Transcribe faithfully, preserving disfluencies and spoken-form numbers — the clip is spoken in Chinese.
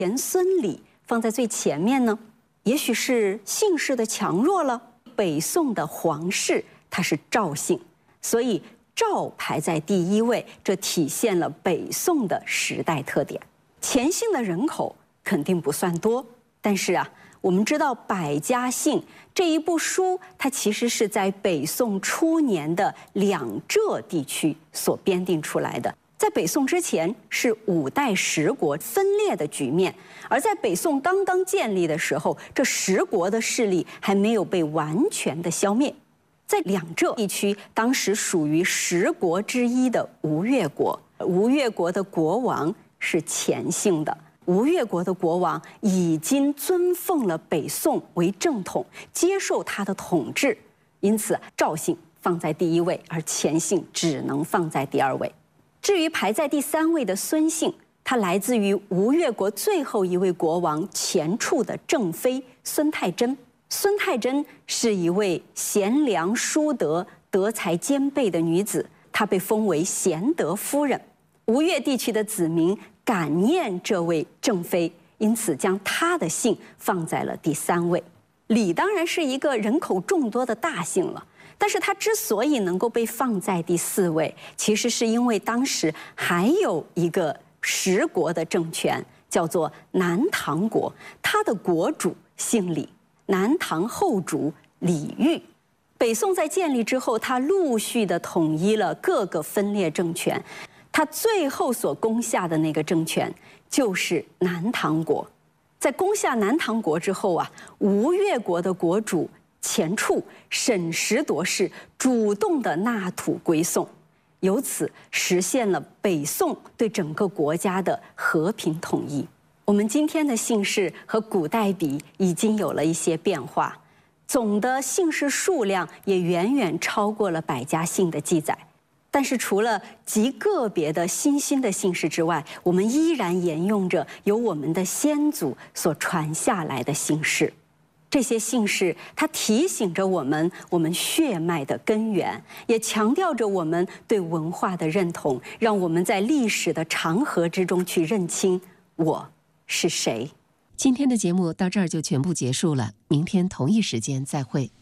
田孙李放在最前面呢？也许是姓氏的强弱了。北宋的皇室它是赵姓，所以赵排在第一位，这体现了北宋的时代特点。前姓的人口肯定不算多，但是啊，我们知道《百家姓》这一部书，它其实是在北宋初年的两浙地区所编定出来的。在北宋之前是五代十国分裂的局面，而在北宋刚刚建立的时候，这十国的势力还没有被完全的消灭。在两浙地区，当时属于十国之一的吴越国，吴越国的国王是钱姓的。吴越国的国王已经尊奉了北宋为正统，接受他的统治，因此赵姓放在第一位，而钱姓只能放在第二位。至于排在第三位的孙姓，他来自于吴越国最后一位国王钱俶的正妃孙太真。孙太真是一位贤良淑德、德才兼备的女子，她被封为贤德夫人。吴越地区的子民感念这位正妃，因此将她的姓放在了第三位。李当然是一个人口众多的大姓了，但是它之所以能够被放在第四位，其实是因为当时还有一个十国的政权，叫做南唐国，它的国主姓李，南唐后主李煜。北宋在建立之后，它陆续的统一了各个分裂政权，它最后所攻下的那个政权就是南唐国。在攻下南唐国之后啊，吴越国的国主钱俶审时度势，主动的纳土归宋，由此实现了北宋对整个国家的和平统一。我们今天的姓氏和古代比已经有了一些变化，总的姓氏数量也远远超过了百家姓的记载。但是除了极个别的新兴的姓氏之外，我们依然沿用着由我们的先祖所传下来的姓氏。这些姓氏它提醒着我们我们血脉的根源，也强调着我们对文化的认同，让我们在历史的长河之中去认清我是谁。 今天的节目到这儿就全部结束了，明天同一时间再会。